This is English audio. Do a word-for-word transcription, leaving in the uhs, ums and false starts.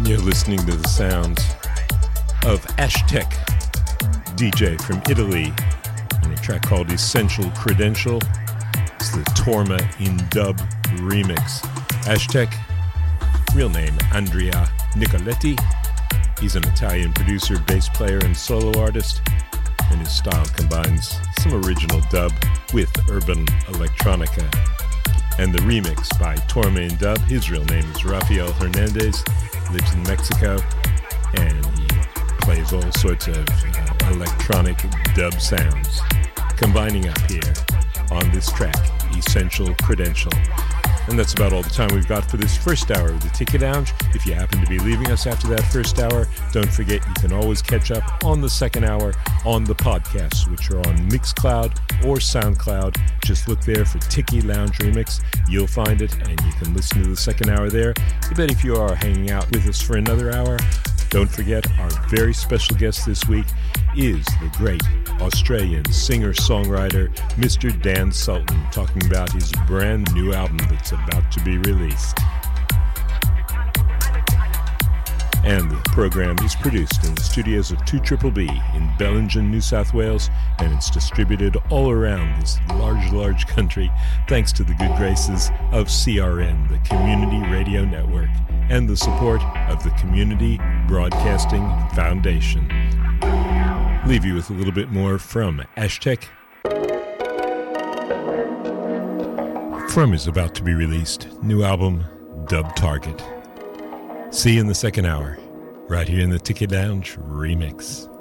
You're listening to the sounds of Ashtek, D J from Italy, on a track called Essential Credential. It's the Torma in Dub remix. Ashtek, real name Andrea Nicoletti. He's an Italian producer, bass player, and solo artist, and his style combines some original dub with urban electronica. And the remix by Torma in Dub, his real name is Rafael Hernandez, lives in Mexico, and he plays all sorts of uh, electronic dub sounds, combining up here on this track, Essential Credential. And that's about all the time we've got for this first hour of the Ticket Lounge. If you happen to be leaving us after that first hour, don't forget you can always catch up on the second hour on the podcasts, which are on Mixcloud or SoundCloud. Just look there for Tiki Lounge Remix. You'll find it, and you can listen to the second hour there. But then if you are hanging out with us for another hour, don't forget our very special guest this week is the great Australian singer-songwriter Mister Dan Sultan, talking about his brand new album that's about to be released. And the program is produced in the studios of two B B in Bellingen, New South Wales, and it's distributed all around this large, large country thanks to the good graces of C R N, the Community Radio Network, and the support of the Community Broadcasting Foundation. Leave you with a little bit more from Ashtek from his about to be released new album, Dub Target. See you in the second hour, right here in the Ticket Lounge Remix.